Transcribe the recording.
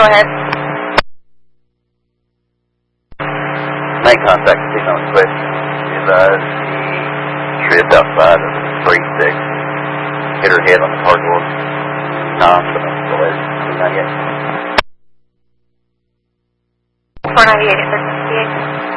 ahead. Main contact signal switch is she tripped outside of 36. Hit her head on the car door. Not yet. 498 at 58.